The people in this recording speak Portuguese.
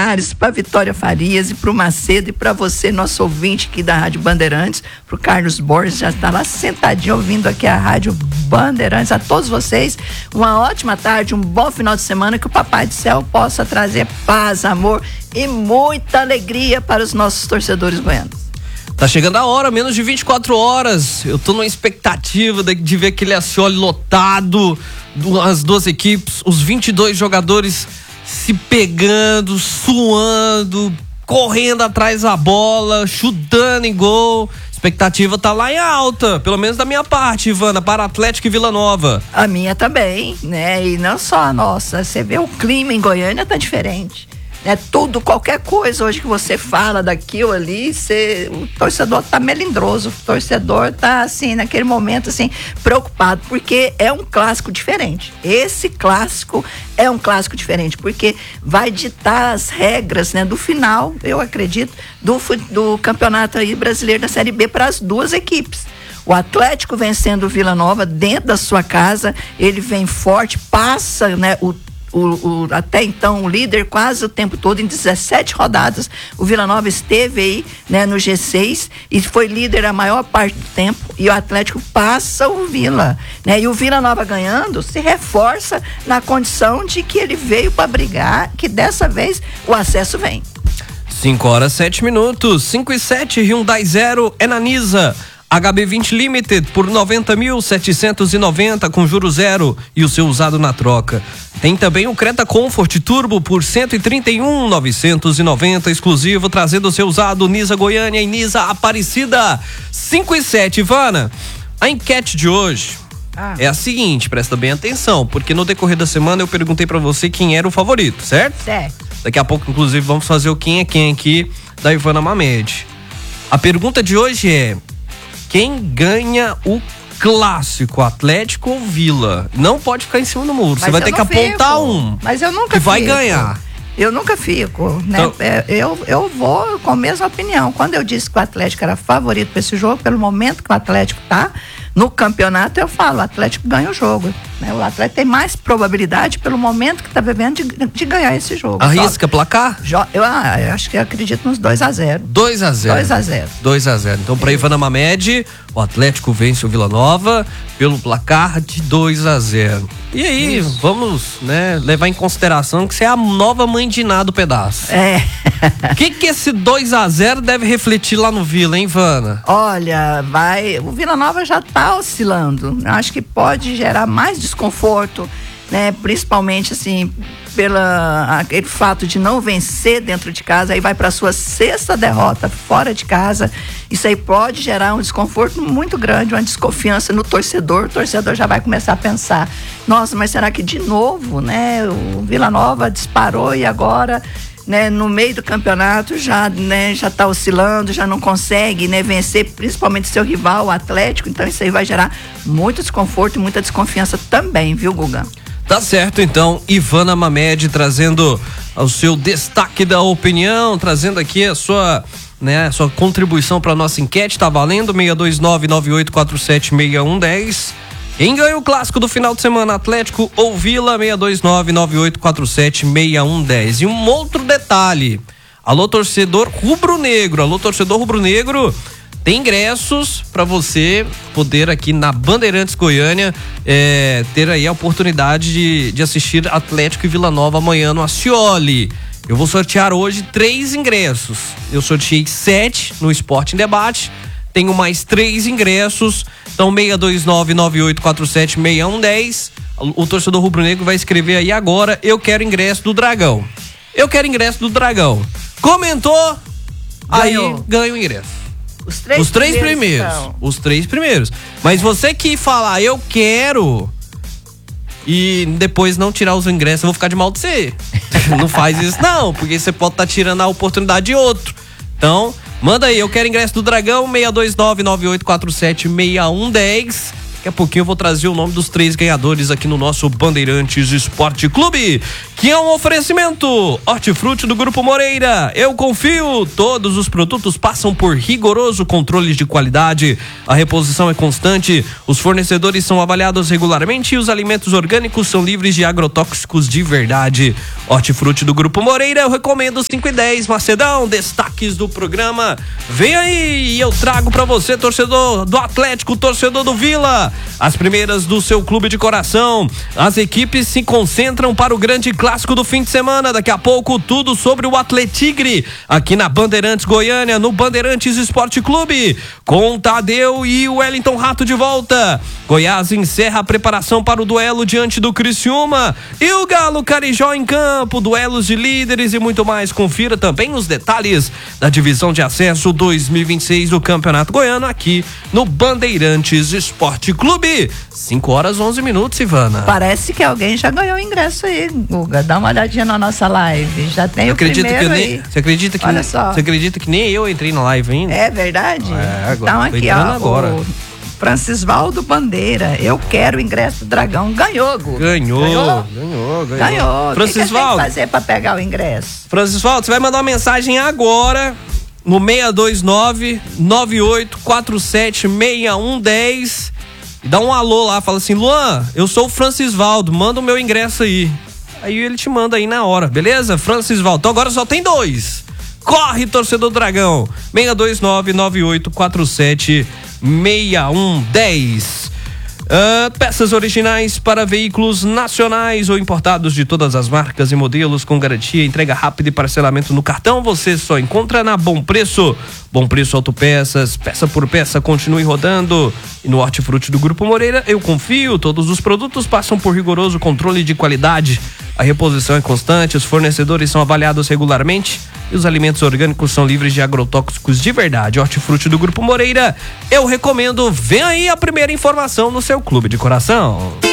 Linhares, para Vitória Farias e para o Macedo e para você, nosso ouvinte aqui da Rádio Bandeirantes, para o Carlos Borges, já está lá sentadinho ouvindo aqui a Rádio Bandeirantes. A todos vocês, uma ótima tarde, um bom final de semana, que o Papai do Céu possa trazer paz, amor e muita alegria para os nossos torcedores goianos. Tá chegando a hora, menos de 24 horas. Eu tô numa expectativa de ver aquele Ascioli lotado, as duas equipes, os 22 jogadores se pegando, suando, correndo atrás da bola, chutando em gol. Expectativa tá lá em alta, pelo menos da minha parte, Ivana, para Atlético e Vila Nova. A minha também, né? E não só a nossa. Você vê o clima em Goiânia tá diferente. É tudo, qualquer coisa hoje que você fala daquilo ali, o torcedor tá melindroso, o torcedor tá assim, naquele momento assim, preocupado, porque é um clássico diferente. Esse clássico é um clássico diferente, porque vai ditar as regras, né, do final, eu acredito, do campeonato aí brasileiro da Série B para as duas equipes. O Atlético vencendo o Vila Nova dentro da sua casa, ele vem forte, passa, né, até então o líder quase o tempo todo, em 17 rodadas o Vila Nova esteve aí, né, no G6 e foi líder a maior parte do tempo, e o Atlético passa o Vila, né, e o Vila Nova ganhando se reforça na condição de que ele veio para brigar, que dessa vez o acesso vem. 5 horas 7 minutos, 5 e 7, Hyundai Zero é na Nisa. HB20 Limited por 90.790 com juros zero e o seu usado na troca. Tem também o Creta Comfort Turbo por 131.990 exclusivo, trazendo o seu usado Nisa Goiânia e Nisa Aparecida. 5 e 7, Ivana. A enquete de hoje é a seguinte, presta bem atenção, porque no decorrer da semana eu perguntei pra você quem era o favorito, certo? Certo. Daqui a pouco, inclusive, vamos fazer o quem é quem aqui da Ivana Mamed. A pergunta de hoje é: quem ganha o clássico, Atlético ou Vila? Não pode ficar em cima do muro. Você vai ter que apontar um. Mas eu nunca que vai ganhar. Eu nunca fico, né? Então, eu vou com a mesma opinião. Quando eu disse que o Atlético era favorito para esse jogo, pelo momento que o Atlético tá no campeonato, eu falo, o Atlético ganha o jogo, né? O Atlético tem mais probabilidade, pelo momento que tá vivendo, de ganhar esse jogo. Arrisca placar? Eu acho que eu acredito nos 2-0. 2-0. Então, para Ivana Mamed, o Atlético vence o Vila Nova pelo placar de 2-0. E aí, vamos, né, levar em consideração que você é a nova mãe de Iná do pedaço. O que esse 2-0 deve refletir lá no Vila, hein, Ivana? Olha, o Vila Nova já tá oscilando. Eu acho que pode gerar mais desconforto, né? Principalmente assim, aquele fato de não vencer dentro de casa, aí vai para sua 6ª derrota fora de casa. Isso aí pode gerar um desconforto muito grande, uma desconfiança no torcedor. O torcedor já vai começar a pensar: nossa, mas será que de novo, né? O Vila Nova disparou e agora, né, no meio do campeonato já tá oscilando, já não consegue, né, vencer principalmente seu rival, o Atlético. Então isso aí vai gerar muito desconforto e muita desconfiança também, viu, Guga? Tá certo, então, Ivana Mamed trazendo o seu destaque da opinião, trazendo aqui a sua contribuição para nossa enquete. Tá valendo 62998476110. Quem ganha o clássico do final de semana, Atlético ou Vila? 62998476110. E um outro detalhe: alô torcedor rubro-negro, tem ingressos para você poder aqui na Bandeirantes Goiânia ter aí a oportunidade de assistir Atlético e Vila Nova amanhã no Ascioli. Eu vou sortear hoje 3 ingressos. Eu sorteei 7 no Esporte em Debate. Tenho mais 3 ingressos. Então 62998476110. O torcedor rubro-negro vai escrever aí agora: eu quero ingresso do Dragão. Comentou, ganhou. Aí ganha o ingresso. Os três primeiros. Mas você que falar eu quero e depois não tirar os ingressos, eu vou ficar de mal de você. Não faz isso não, porque você pode estar tirando a oportunidade de outro. Então, manda aí, eu quero ingresso do Dragão, 62998476110. Daqui a pouquinho eu vou trazer o nome dos 3 ganhadores aqui no nosso Bandeirantes Esporte Clube, que é um oferecimento Hortifruti do Grupo Moreira. Eu confio, todos os produtos passam por rigoroso controle de qualidade, a reposição é constante, os fornecedores são avaliados regularmente e os alimentos orgânicos são livres de agrotóxicos de verdade. Hortifruti do Grupo Moreira, eu recomendo 5 e 10. Macedão, destaques do programa. Vem aí e eu trago pra você, torcedor do Atlético, torcedor do Vila, as primeiras do seu clube de coração. As equipes se concentram para o grande clássico do fim de semana. Daqui a pouco, tudo sobre o Atletigre, aqui na Bandeirantes Goiânia, no Bandeirantes Esporte Clube, com o Tadeu e o Wellington Rato de volta. Goiás encerra a preparação para o duelo diante do Criciúma e o Galo Carijó em campo, duelos de líderes e muito mais. Confira também os detalhes da divisão de acesso 2026 do Campeonato Goiano aqui no Bandeirantes Esporte Clube. 5h11, Ivana. Parece que alguém já ganhou o ingresso aí, Guga. Dá uma olhadinha na nossa live. Já tem o primeiro aí. Você acredita que nem eu entrei na live ainda? É verdade? Agora, então aqui, ó, agora. O Francisvaldo Bandeira, eu quero o ingresso do Dragão. Ganhou, Guga. Ganhou. Francisvaldo, o que tem que fazer pra pegar o ingresso? Francisvaldo, você vai mandar uma mensagem agora no 629-9847-6110 e dá um alô lá, fala assim: Luan, eu sou o Francisvaldo, manda o meu ingresso aí. Aí ele te manda aí na hora, beleza? Francisvaldo, então agora só tem 2. Corre, torcedor do Dragão. 629-9847-6110. Peças originais para veículos nacionais ou importados de todas as marcas e modelos, com garantia, entrega rápida e parcelamento no cartão. Você só encontra na Bom Preço. Bom Preço Autopeças, peça por peça, continue rodando. E no Hortifruti do Grupo Moreira, eu confio. Todos os produtos passam por rigoroso controle de qualidade. A reposição é constante, os fornecedores são avaliados regularmente e os alimentos orgânicos são livres de agrotóxicos de verdade. Hortifruti do Grupo Moreira, eu recomendo. Vem aí a primeira informação no seu clube de coração.